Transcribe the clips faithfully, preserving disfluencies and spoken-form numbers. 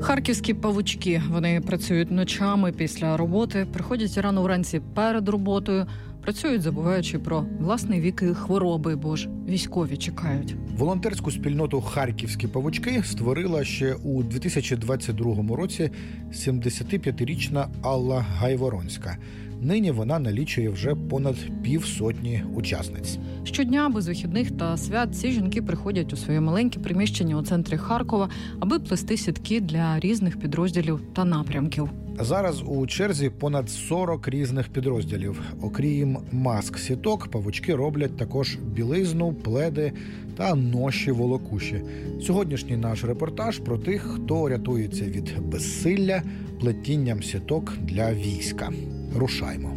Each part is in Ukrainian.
Харківські павучки. Вони працюють ночами після роботи, приходять рано вранці перед роботою, працюють, забуваючи про власний вік і хвороби, бо ж військові чекають. Волонтерську спільноту «Харківські павучки» створила ще у дві тисячі двадцять другому році сімдесятип'ятирічна Алла Гайворонська. Нині вона налічує вже понад півсотні учасниць. Щодня, без вихідних та свят, ці жінки приходять у своє маленьке приміщення у центрі Харкова, аби плести сітки для різних підрозділів та напрямків. Зараз у черзі понад сорок різних підрозділів. Окрім маск-сіток, павучки роблять також білизну, пледи та ноші-волокуші. Сьогоднішній наш репортаж про тих, хто рятується від безсилля плетінням сіток для війська. Рушаймо.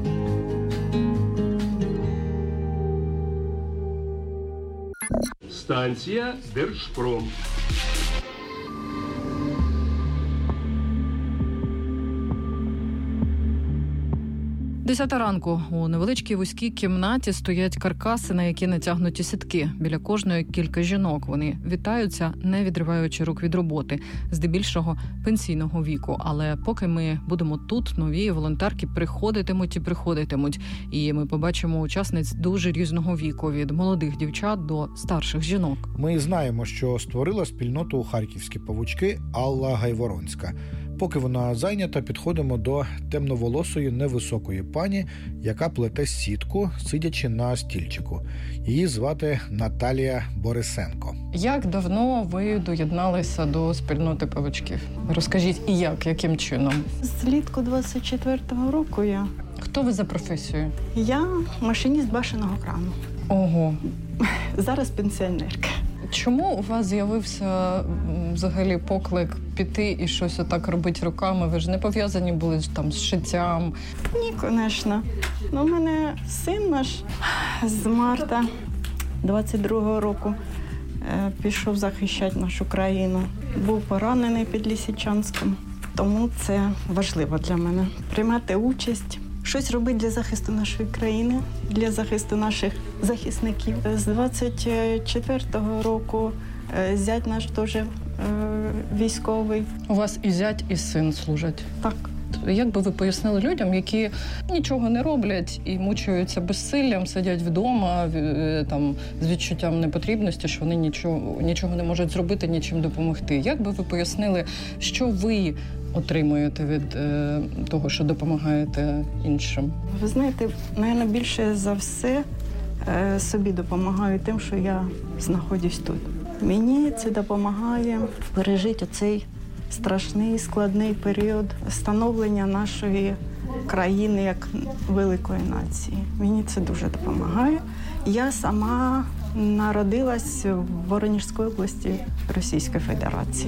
Станція Держпром. Десята ранку. У невеличкій вузькій кімнаті стоять каркаси, на які натягнуті сітки. Біля кожної кілька жінок. Вони вітаються, не відриваючи рук від роботи, здебільшого пенсійного віку. Але поки ми будемо тут, нові волонтерки приходитимуть і приходитимуть. І ми побачимо учасниць дуже різного віку, від молодих дівчат до старших жінок. Ми знаємо, що створила спільноту «Харківські павучки» Алла Гайворонська. Поки вона зайнята, підходимо до темноволосої невисокої пані, яка плете сітку, сидячи на стільчику. Її звати Наталія Борисенко. Як давно ви доєдналися до спільноти павучків? Розкажіть, і як, яким чином? Злітку двадцять четвертого року я. Хто ви за професією? Я машиніст башеного крану. Ого. Зараз пенсіонерка. Чому у вас з'явився взагалі поклик піти і щось отак робити руками? Ви ж не пов'язані були там з шиттям? Ні, звісно. Ну, у мене син наш з марта двадцять другого року пішов захищати нашу країну. Був поранений під Лисичанськом. Тому це важливо для мене. Приймати участь, щось робити для захисту нашої країни, для захисту наших захисників. З двадцять четвертого року зять наш теж е, військовий. У вас і зять, і син служать? Так. Як би ви пояснили людям, які нічого не роблять і мучаються безсиллям, сидять вдома там, з відчуттям непотрібності, що вони нічого, нічого не можуть зробити, нічим допомогти? Як би ви пояснили, що ви отримуєте від е, того, що допомагаєте іншим? Ви знаєте, мабуть, більше за все е, собі допомагаю тим, що я знаходжусь тут. Мені це допомагає пережити оцей страшний, складний період становлення нашої країни як великої нації. Мені це дуже допомагає. Я сама народилась в Воронежській області Російської Федерації.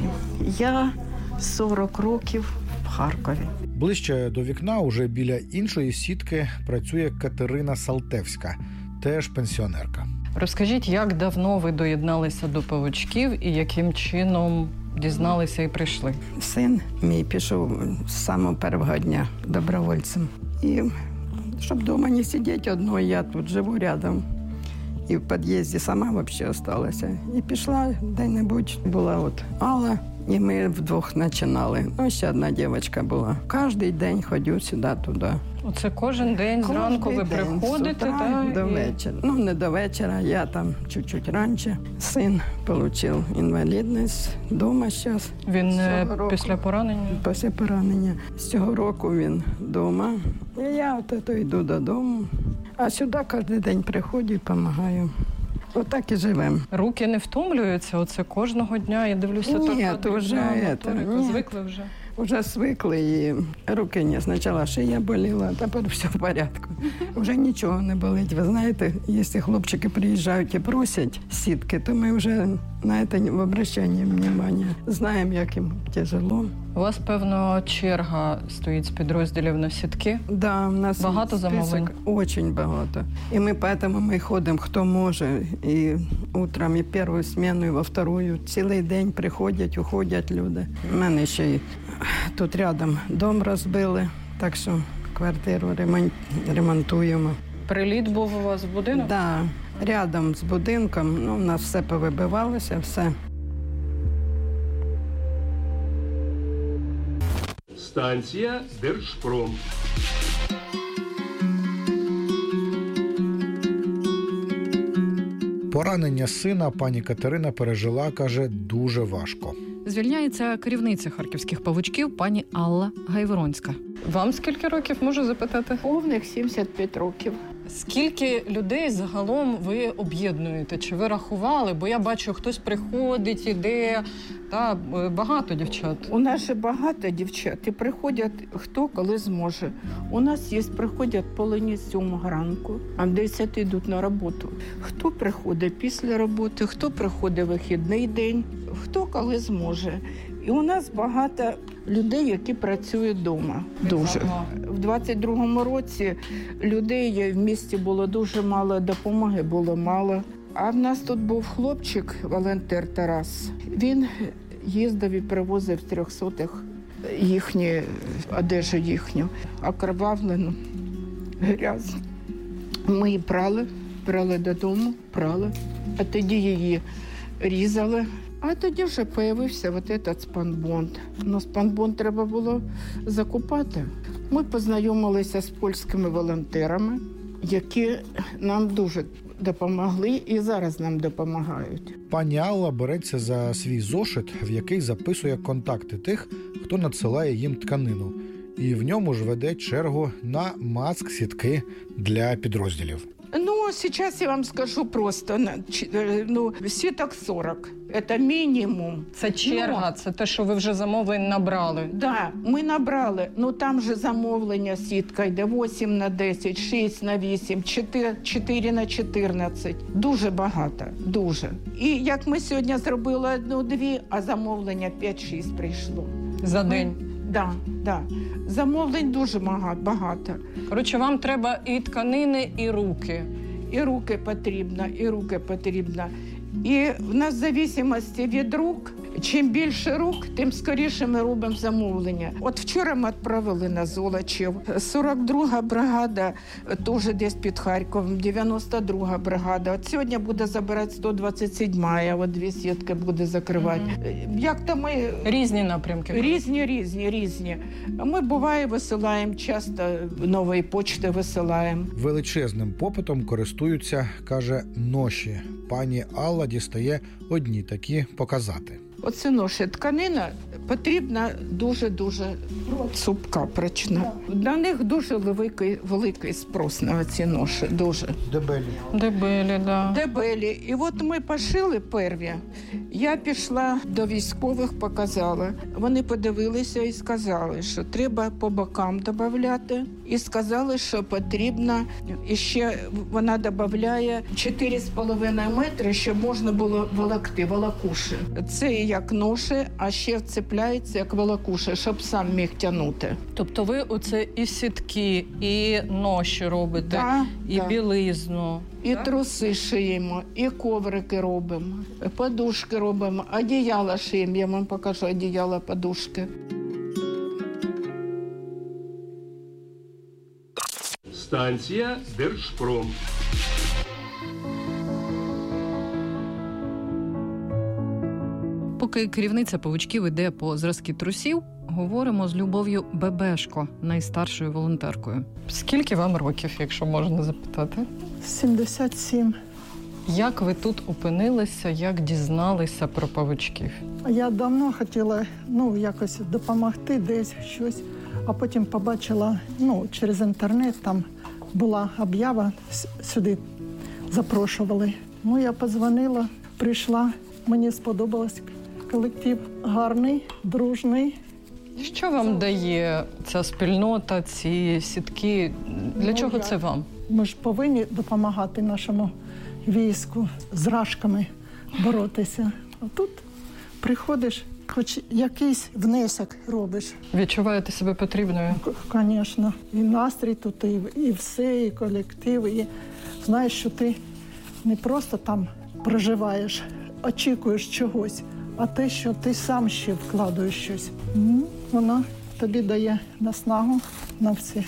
Я сорок років в Харкові. Ближче до вікна, уже біля іншої сітки, працює Катерина Салтевська, теж пенсіонерка. Розкажіть, як давно ви доєдналися до павучків і яким чином дізналися і прийшли? Син мій пішов з самого першого дня добровольцем. І щоб вдома не сидіти одною, я тут живу рядом. І в під'їзді сама взагалі залишилася. І пішла де-небудь, була от Алла, і ми вдвох починали. Ну, ще одна дівчинка була. Кожен день ходю сюди-туди. Оце кожен день Кожен зранку ви день, приходите? з утра та, до і... вечора. Ну, не до вечора, я там чуть-чуть раніше. Син отримав інвалідність вдома зараз. Він після поранення? Після поранення. З цього року він вдома. І я от йду додому. А сюди кожен день приходжу і допомагаю. Отак і живемо. Руки не втомлюються? Оце кожного дня, я дивлюся, Ні, так то вже моторика. Звикли вже? Вже звикли, і руки не. Спочатку шия боліла, а тепер все в порядку. Вже нічого не болить. Ви знаєте, якщо хлопчики приїжджають і просять сітки, то ми вже на це в обращенні внимання. Знаємо, як їм тяжело. У вас, певно, черга стоїть з підрозділів на сітки? Да, у нас багато замовлень? Дуже багато. І ми тому ми ходимо, хто може. І утром, і першу зміну, і во вторую. Цілий день приходять, уходять люди. У мене ще й тут рядом дом розбили, так що квартиру ремонтуємо. Приліт був у вас в будинок? Так, да, рядом з будинком. Ну, у нас все повибивалося, все. Станція Держпром. Поранення сина пані Катерина пережила, каже, дуже важко. Звільняється керівниця харківських павучків пані Алла Гайворонська. Вам скільки років, можу запитати? Повних сімдесят п'ять років. Скільки людей загалом ви об'єднуєте? Чи ви рахували? Бо я бачу, хтось приходить, іде, та багато дівчат. У нас же багато дівчат, і приходять хто коли зможе. У нас є, приходять половині сьомого ранку, а в десять йдуть на роботу. Хто приходить після роботи, хто приходить вихідний день, хто коли зможе. І у нас багато людей, які працюють вдома. Дуже. В двадцять другому році людей в місті було дуже мало, допомоги було мало. А в нас тут був хлопчик, волонтер Тарас. Він їздив і привозив трьохсотих їхні, одежу їхню, окровавлену, грязну. Ми її прали, брали додому, прали, а тоді її різали. А тоді вже з'явився от этот спанбонд. Ну, спанбонд треба було закупати. Ми познайомилися з польськими волонтерами, які нам дуже допомогли і зараз нам допомагають. Пані Алла береться за свій зошит, в який записує контакти тих, хто надсилає їм тканину. І в ньому ж веде чергу на маск-сітки для підрозділів. Ну, сейчас я вам скажу просто, ну, сіток сорок. Це мінімум. Це черга, ну, це те, що ви вже замовлень набрали. Так, да, ми набрали. Ну, там же замовлення сітка йде вісім на десять, шість на вісім, чотири на чотирнадцять. Дуже багато, дуже. І як ми сьогодні зробили одну-дві, а замовлення п'ять-шість прийшло. За день? Так, да, да. Замовлень дуже багато. Коротше, вам треба і тканини, і руки. І руки потрібно, і руки потрібно. І в нас в залежності від рук, чим більше рук, тим скоріше ми робимо замовлення. От вчора ми відправили на Золочів. сорок друга бригада, теж десь під Харковом, дев'яносто друга бригада. От сьогодні буде забирати сто двадцять сьома, от дві сітки буде закривати. Mm-hmm. Як то ми... Різні напрямки. Різні, різні, різні. Ми, буває, висилаємо, часто нової почти висилаємо. Величезним попитом користуються, каже, ноші. Пані Алла дістає одні такі показати. Оце ноші тканина потрібна дуже-дуже цупка, прочна. На них дуже великий, великий спрос на ці ноші, дуже. Дебелі. Дебелі, да. Дебелі. І от ми пошили перві. Я пішла до військових, показала. Вони подивилися і сказали, що треба по бокам додати. І сказали, що потрібно, і ще вона додає чотири з половиною метри, щоб можна було волокти, волокуші. Це як ноші, а ще вцепляється як волокуші, щоб сам міг тягнути. Тобто ви оце і сітки, і ноші робите, да, і да. білизну. І так? труси шиємо, і коврики робимо, подушки робимо, одіяла шиємо. Я вам покажу одіяла, подушки. Станція Держпром. Поки керівниця павучків іде по зразки трусів, говоримо з Любов'ю Бебешко, найстаршою волонтеркою. Скільки вам років, якщо можна запитати? сімдесят сім. Як ви тут опинилися, як дізналися про павучків? Я давно хотіла, ну, якось допомогти десь щось, а потім побачила, ну, через інтернет, там була об'ява, сюди запрошували. Ну, я подзвонила, прийшла, мені сподобалось. Колектив гарний, дружний. Що вам дає ця спільнота, ці сітки? Для ну, чого я... це вам? Ми ж повинні допомагати нашому війську з рашками боротися. А тут приходиш, хоч якийсь внесок робиш. Відчуваєте себе потрібною? Звісно. І настрій тут, і, і все, і колектив. І знаєш, що ти не просто там проживаєш, очікуєш чогось, а те, що ти сам ще вкладаєш щось. Ну, вона тобі дає наснагу на все.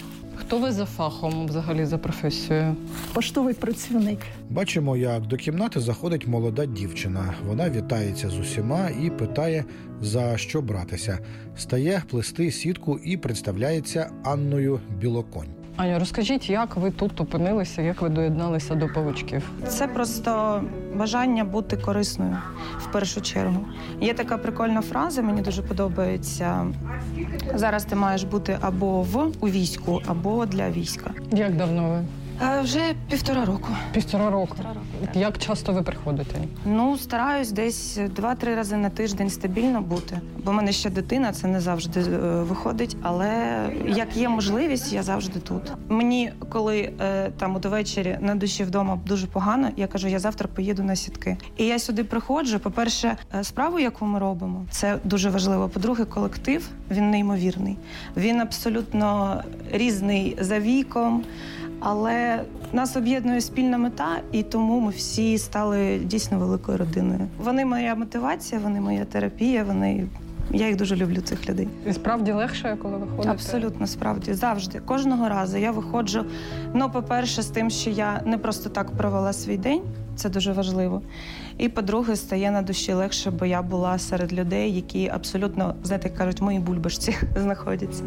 хто ви за фахом, взагалі, за професією? Поштовий працівник. Бачимо, як до кімнати заходить молода дівчина. Вона вітається з усіма і питає, за що братися. Стає плести сітку і представляється Анною Білоконь. Аня, розкажіть, як ви тут опинилися, як ви доєдналися до павучків? Це просто бажання бути корисною, в першу чергу. Є така прикольна фраза, мені дуже подобається. Зараз ти маєш бути або в у війську, або для війська. Як давно ви? А вже півтора року. Півтора року? Півтора року, так. Як часто ви приходите? Ну, стараюсь десь два-три рази на тиждень стабільно бути. Бо в мене ще дитина, це не завжди е, виходить, але як є можливість, я завжди тут. Мені, коли е, там от ввечері на душі вдома дуже погано, я кажу, я завтра поїду на сітки. І я сюди приходжу, по-перше, справу, яку ми робимо, це дуже важливо. По-друге, колектив, він неймовірний. Він абсолютно різний за віком, але нас об'єднує спільна мета, і тому ми всі стали дійсно великою родиною. Вони моя мотивація, вони моя терапія, вони... Я їх дуже люблю, цих людей. І справді легше, коли виходите? Абсолютно, справді. Завжди. Кожного разу я виходжу, ну, по-перше, з тим, що я не просто так провела свій день, це дуже важливо. І, по-друге, стає на душі легше, бо я була серед людей, які абсолютно, знаєте, як кажуть, в моїй бульбашці знаходяться.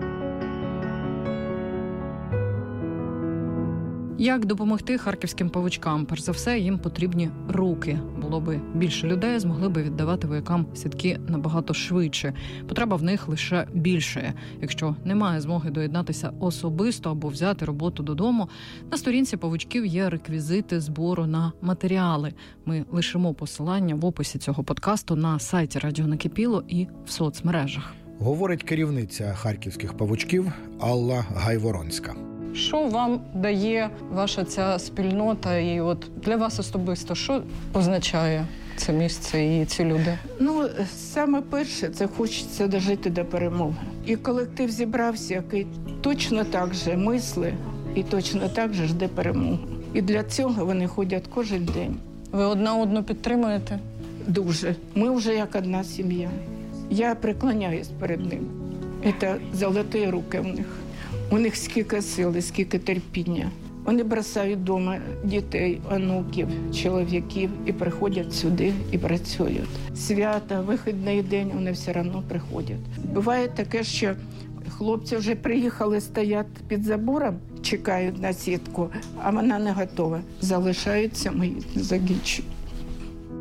Як допомогти харківським павучкам? Перш за все, їм потрібні руки. Було би більше людей, змогли би віддавати воякам сітки набагато швидше. Потреба в них лише більшає. Якщо немає змоги доєднатися особисто або взяти роботу додому, на сторінці павучків є реквізити збору на матеріали. Ми лишимо посилання в описі цього подкасту на сайті Радіо Накипіло і в соцмережах. Говорить керівниця харківських павучків Алла Гайворонська. Що вам дає ваша ця спільнота і от для вас особисто, що означає це місце і ці люди? Ну, саме перше, це хочеться дожити до перемоги. І колектив зібрався, який точно так же мисли і точно так же жде перемогу. І для цього вони ходять кожен день. Ви одна одну підтримуєте? Дуже. Ми вже як одна сім'я. Я преклоняюсь перед ними. Це золоті руки в них. У них скільки сили, скільки терпіння. Вони бросають вдома дітей, онуків, чоловіків і приходять сюди і працюють. Свята, вихідний день, вони все одно приходять. Буває таке, що хлопці вже приїхали, стоять під забором, чекають на сітку, а вона не готова. Залишаються, ми їх не закінчуємо.